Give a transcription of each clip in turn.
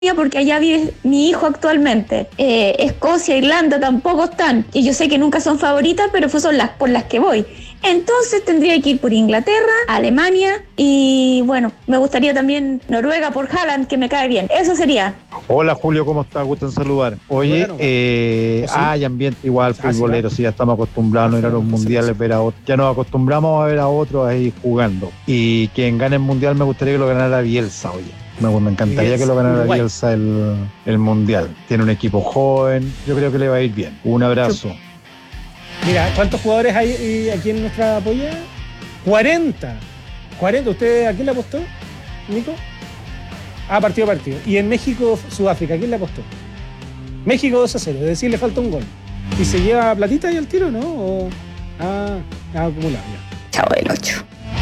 porque allá vive mi hijo actualmente. Escocia, Irlanda tampoco están, y yo sé que nunca son favoritas, pero son las por las que voy. Entonces tendría que ir por Inglaterra, Alemania y bueno, me gustaría también Noruega por Haaland, que me cae bien. Eso sería. Hola Julio, ¿cómo estás? Gusto en saludar. Oye, Bueno, hay ambiente igual futbolero, sí, sí, ya estamos acostumbrados a ir a los mundiales, ver a otros. Ya nos acostumbramos a ver a otros ahí jugando. Y quien gane el mundial me gustaría que lo ganara Bielsa, oye. Me encantaría que lo ganara Uruguay. Bielsa el mundial. Tiene un equipo joven, yo creo que le va a ir bien. Un abrazo. Mira, ¿cuántos jugadores hay aquí en nuestra polla? 40. ¿Usted a quién le apostó, Nico? Partido a partido. Y en México, Sudáfrica, ¿a quién le apostó? México 2-0, es decir, le falta un gol. ¿Y se lleva platita y al tiro, no? Acumulado, ya. Chavo del 8.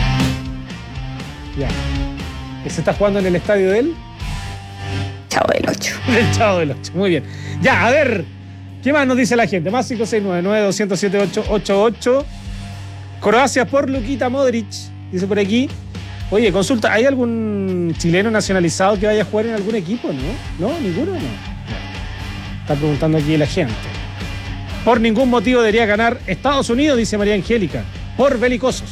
Ya. ¿Se está jugando en el estadio de él? Chavo del 8. El Chavo del 8, muy bien. Ya, a ver, ¿qué más nos dice la gente? Más 569-9207-888. Croacia por Luka Modric, dice por aquí. Oye, consulta, ¿hay algún chileno nacionalizado que vaya a jugar en algún equipo? ¿No? ¿Ninguno? No. Está preguntando aquí la gente. Por ningún motivo debería ganar Estados Unidos, dice María Angélica. Por belicosos.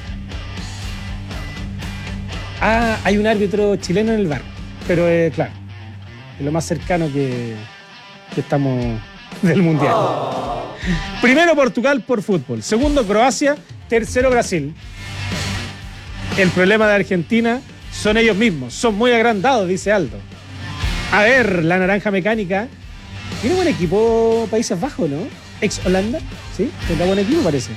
Hay un árbitro chileno en el bar. Pero claro, es lo más cercano que estamos del Mundial. Primero Portugal por fútbol. Segundo Croacia. Tercero Brasil. El problema de Argentina son ellos mismos. Son muy agrandados, dice Aldo. A ver, la naranja mecánica. Tiene buen equipo Países Bajos, ¿no? Ex Holanda. ¿Sí? Tendrá buen equipo, parece.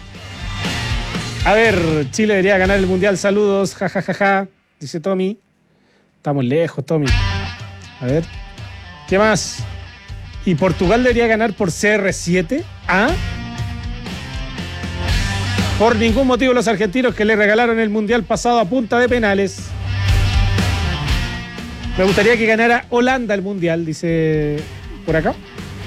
A ver, Chile debería ganar el Mundial. Saludos, jajajaja, dice Tommy. Estamos lejos, Tommy. A ver, ¿qué más? ¿Y Portugal debería ganar por CR7? Por ningún motivo los argentinos que le regalaron el Mundial pasado a punta de penales. Me gustaría que ganara Holanda el Mundial, dice por acá.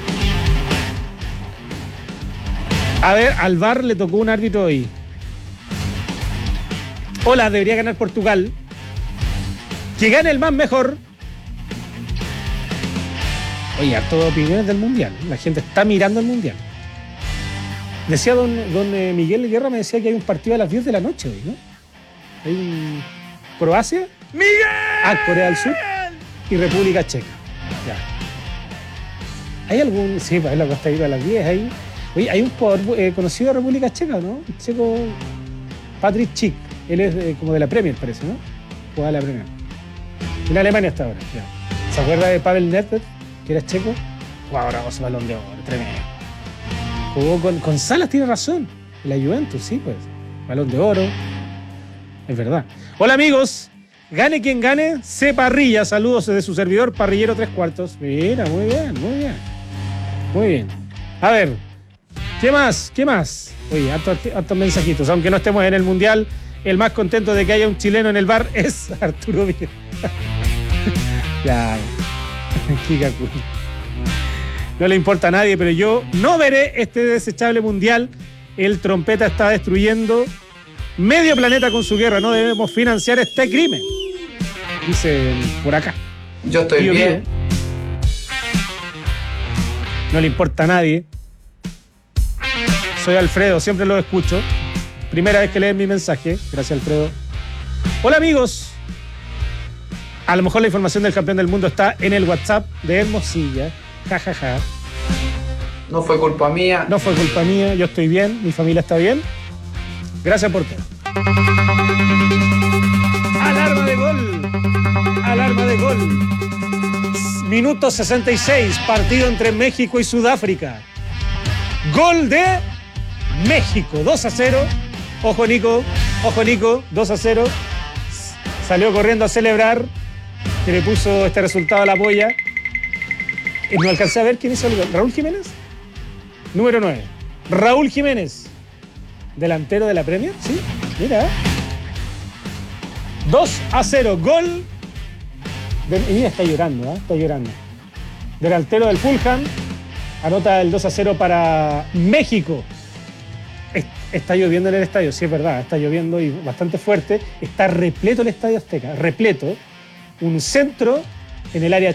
A ver, al VAR le tocó un árbitro hoy. Hola, debería ganar Portugal. Que gane el más mejor. Oye, harto de opiniones del Mundial. La gente está mirando el Mundial. Decía don Miguel Guerra, me decía que hay un partido a las 10 de la noche hoy, ¿no? Hay un Croacia. ¡Miguel! Corea del Sur y República Checa. Ya. ¿Hay algún...? Sí, para la Costa Rica a las 10 ahí. Oye, hay un jugador conocido de República Checa, ¿no? Checo Patrick Schick. Él es como de la Premier, parece, ¿no? Juega la Premier. En Alemania hasta ahora, ya. ¿Se acuerda de Pavel Nedved, que era checo? Wow, ahora ese balón de oro, tremendo. Jugó con Salas, tiene razón. La Juventus, sí, pues. Balón de oro. Es verdad. Hola, amigos. Gane quien gane, C. Parrilla. Saludos desde su servidor, Parrillero 3/4. Mira, muy bien, muy bien. Muy bien. A ver, ¿qué más? Oye, hartos mensajitos. Aunque no estemos en el Mundial, el más contento de que haya un chileno en el bar es Arturo Vidal. Ya. Kikaku. No le importa a nadie, pero yo no veré este desechable mundial. El trompeta está destruyendo medio planeta con su guerra. No debemos financiar este crimen. Dice por acá. Yo estoy bien. No le importa a nadie. Soy Alfredo, siempre lo escucho. Primera vez que leen mi mensaje. Gracias, Alfredo. Hola, amigos. A lo mejor la información del campeón del mundo está en el WhatsApp de Hermosilla. Jajaja. No fue culpa mía. No fue culpa mía, yo estoy bien, mi familia está bien. Gracias por todo. Alarma de gol. Alarma de gol. Minuto 66, partido entre México y Sudáfrica. Gol de México, 2-0. Ojo Nico, 2-0. Salió corriendo a celebrar, que le puso este resultado a la polla. No alcancé a ver quién hizo el gol. ¿Raúl Jiménez? Número 9. Raúl Jiménez. Delantero de la Premier, ¿sí? Mira. 2-0. Gol. Mira, está llorando, ¿eh? Está llorando. Delantero del Fulham. Anota el 2-0 para México. Está lloviendo en el estadio, sí es verdad. Está lloviendo y bastante fuerte. Está repleto el Estadio Azteca. Repleto. Un centro en el área